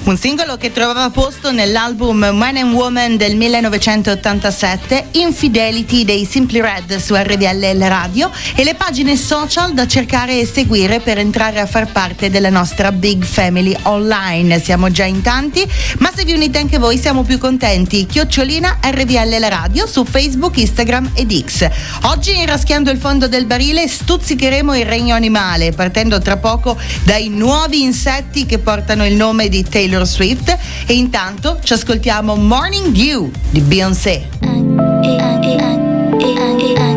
un singolo che trovava posto nell'album Man and Woman del 1987, Infidelity dei Simply Red su RDL Radio, e le pagine social da cercare e seguire per entrare a far parte della nostra big family online. Siamo già in tanti, ma se vi unite anche voi siamo più contenti. @RDL la radio su Facebook, Instagram ed X. Oggi, raschiando il fondo del barile, stuzzicheremo il regno animale, partendo tra poco dai nuovi insetti che portano il nome di Taylor Swift, e intanto ci ascoltiamo Morning Dew di Beyoncé.